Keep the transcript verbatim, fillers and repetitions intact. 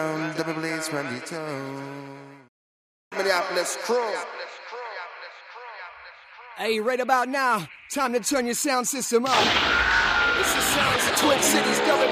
Double blaze from the town. Minneapolis crew. Hey, right about now, time to turn your sound system up. It's the sounds of Twin Cities, Double